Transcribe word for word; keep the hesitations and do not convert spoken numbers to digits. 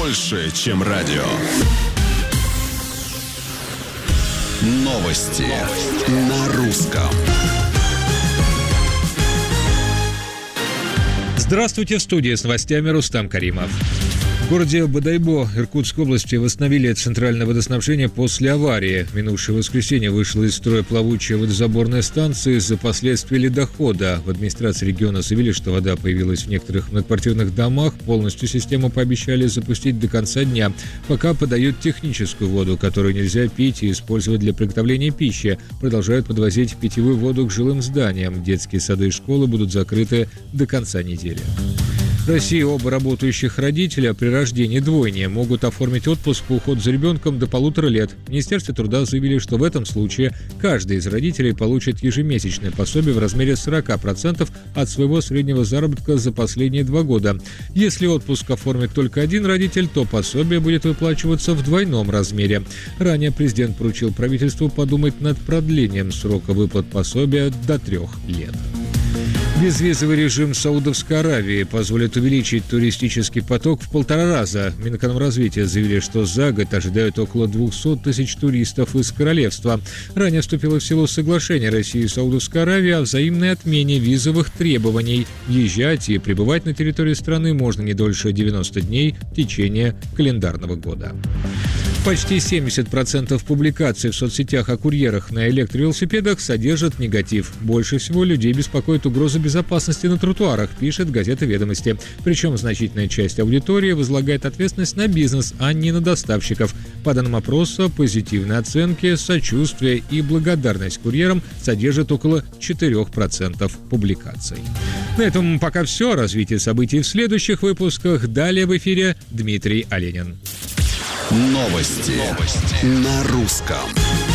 больше, чем радио. Новости на русском. Здравствуйте, в студии с новостями Рустам Каримов. В городе Бодайбо Иркутской области восстановили центральное водоснабжение после аварии. В минувшее воскресенье вышла из строя плавучая водозаборная станция из-за последствий ледохода. В администрации региона заявили, что вода появилась в некоторых многоквартирных домах. Полностью систему пообещали запустить до конца дня. Пока подают техническую воду, которую нельзя пить и использовать для приготовления пищи. Продолжают подвозить питьевую воду к жилым зданиям. Детские сады и школы будут закрыты до конца недели. В России оба работающих родителя при рождении двойни могут оформить отпуск по уходу за ребенком до полутора лет. В Министерстве труда заявили, что в этом случае каждый из родителей получит ежемесячное пособие в размере сорок процентов от своего среднего заработка за последние два года. Если отпуск оформит только один родитель, то пособие будет выплачиваться в двойном размере. Ранее президент поручил правительству подумать над продлением срока выплат пособия до трех лет. Безвизовый режим Саудовской Аравии позволит увеличить туристический поток в полтора раза. Минэкономразвития заявили, что за год ожидают около двухсот тысяч туристов из королевства. Ранее вступило в силу соглашение России и Саудовской Аравии о взаимной отмене визовых требований. Въезжать и пребывать на территории страны можно не дольше девяноста дней в течение календарного года. Почти семьдесят процентов публикаций в соцсетях о курьерах на электровелосипедах содержат негатив. Больше всего людей беспокоит угроза безопасности на тротуарах, пишет газета «Ведомости». Причем значительная часть аудитории возлагает ответственность на бизнес, а не на доставщиков. По данным опроса, позитивные оценки, сочувствие и благодарность курьерам содержат около четырех процентов публикаций. На этом пока все. Развитие событий в следующих выпусках. Далее в эфире Дмитрий Оленин. Новости, Новости на русском.